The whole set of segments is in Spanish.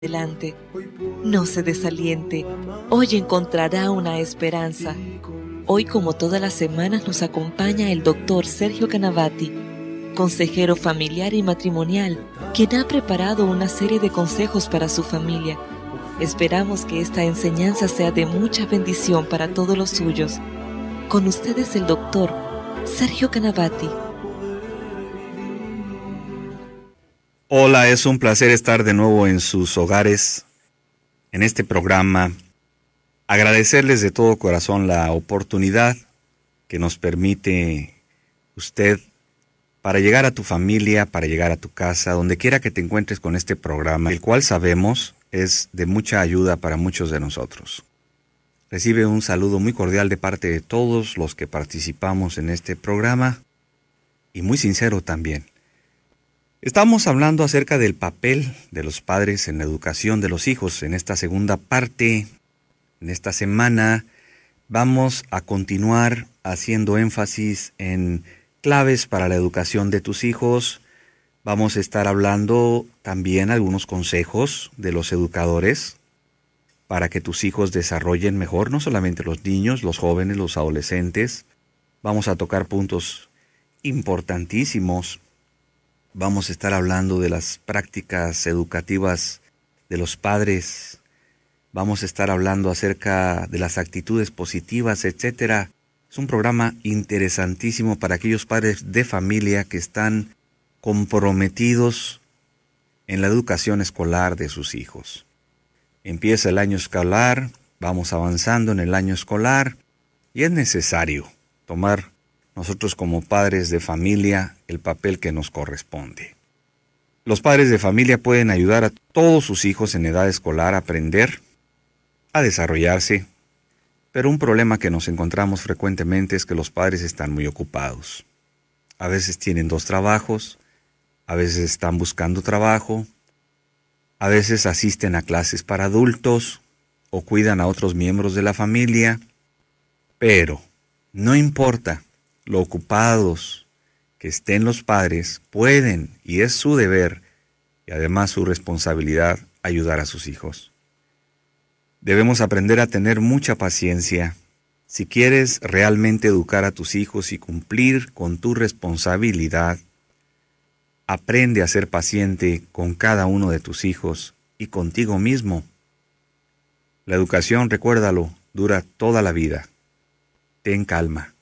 adelante. No se desaliente. Hoy encontrará una esperanza. Hoy, como todas las semanas, nos acompaña el doctor Sergio Canavati, consejero familiar y matrimonial, quien ha preparado una serie de consejos para su familia. Esperamos que esta enseñanza sea de mucha bendición para todos los suyos. Con ustedes el doctor Sergio Canavati. Hola, es un placer estar de nuevo en sus hogares, en este programa. Agradecerles de todo corazón la oportunidad que nos permite usted para llegar a tu familia, para llegar a tu casa, donde quiera que te encuentres con este programa, el cual sabemos es de mucha ayuda para muchos de nosotros. Recibe un saludo muy cordial de parte de todos los que participamos en este programa y muy sincero también. Estamos hablando acerca del papel de los padres en la educación de los hijos. En esta segunda parte, en esta semana, vamos a continuar haciendo énfasis en claves para la educación de tus hijos. Vamos a estar hablando también algunos consejos de los educadores para que tus hijos desarrollen mejor, no solamente los niños, los jóvenes, los adolescentes. Vamos a tocar puntos importantísimos. Vamos a estar hablando de las prácticas educativas de los padres. Vamos a estar hablando acerca de las actitudes positivas, etc. Es un programa interesantísimo para aquellos padres de familia que están comprometidos en la educación escolar de sus hijos. Empieza el año escolar, vamos avanzando en el año escolar y es necesario tomar nosotros como padres de familia el papel que nos corresponde. Los padres de familia pueden ayudar a todos sus hijos en edad escolar a aprender, a desarrollarse, pero un problema que nos encontramos frecuentemente es que los padres están muy ocupados. A veces tienen 2 trabajos, a veces están buscando trabajo, a veces asisten a clases para adultos o cuidan a otros miembros de la familia, pero no importa lo ocupados que estén los padres, pueden, y es su deber, y además su responsabilidad, ayudar a sus hijos. Debemos aprender a tener mucha paciencia. Si quieres realmente educar a tus hijos y cumplir con tu responsabilidad, aprende a ser paciente con cada uno de tus hijos y contigo mismo. La educación, recuérdalo, dura toda la vida. Ten calma.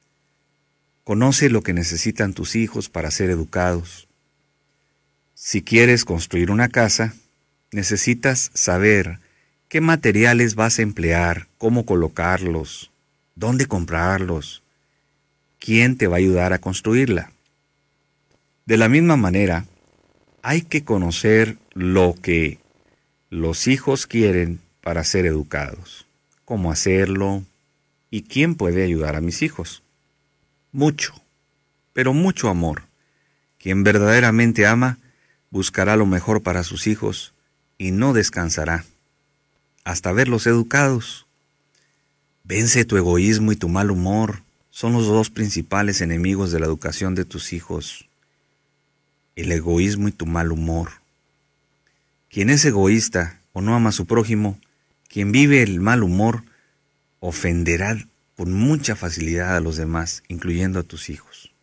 Conoce lo que necesitan tus hijos para ser educados. Si quieres construir una casa, necesitas saber qué materiales vas a emplear, cómo colocarlos, dónde comprarlos, quién te va a ayudar a construirla. De la misma manera, hay que conocer lo que los hijos quieren para ser educados, cómo hacerlo y quién puede ayudar a mis hijos. Mucho, pero mucho amor. Quien verdaderamente ama, buscará lo mejor para sus hijos y no descansará hasta verlos educados. Vence tu egoísmo y tu mal humor. Son los 2 principales enemigos de la educación de tus hijos. El egoísmo y tu mal humor. Quien es egoísta o no ama a su prójimo, quien vive el mal humor, ofenderá con mucha facilidad a los demás, incluyendo a tus hijos.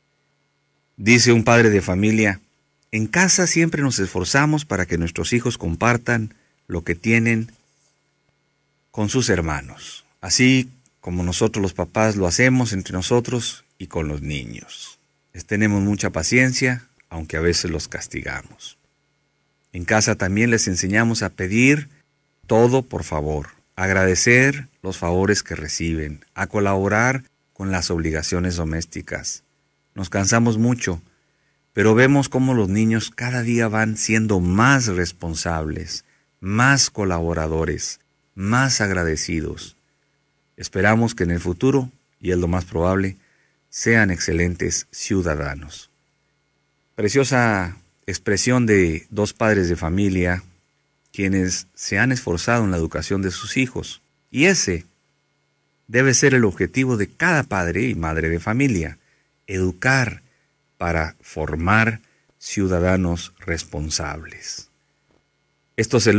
Dice un padre de familia: en casa siempre nos esforzamos para que nuestros hijos compartan lo que tienen con sus hermanos, así como nosotros los papás lo hacemos entre nosotros y con los niños. Les tenemos mucha paciencia, aunque a veces los castigamos. En casa también les enseñamos a pedir todo por favor, a agradecer los favores que reciben, a colaborar con las obligaciones domésticas. Nos cansamos mucho, pero vemos cómo los niños cada día van siendo más responsables, más colaboradores, más agradecidos. Esperamos que en el futuro, y es lo más probable, sean excelentes ciudadanos. Preciosa expresión de 2 padres de familia, quienes se han esforzado en la educación de sus hijos. Y ese debe ser el objetivo de cada padre y madre de familia: educar para formar ciudadanos responsables. Esto es